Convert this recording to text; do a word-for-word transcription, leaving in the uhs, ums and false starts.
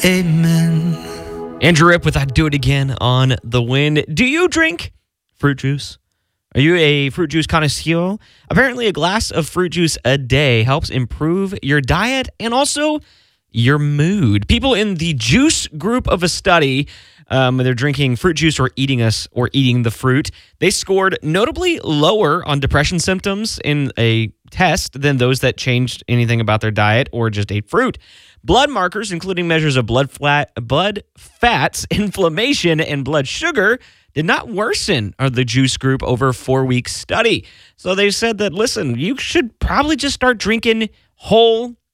Amen. Andrew Rip with I Do It Again on the Wind. Do you drink fruit juice? Are you a fruit juice connoisseur? Apparently, a glass of fruit juice a day helps improve your diet and also your mood. People in the juice group of a study, um, they're drinking fruit juice or eating us or eating the fruit. They scored notably lower on depression symptoms in a test than those that changed anything about their diet or just ate fruit. Blood markers, including measures of blood flat, blood fats, inflammation, and blood sugar, did not worsen of the juice group over a four-week study. So they said that, listen, you should probably just start drinking whole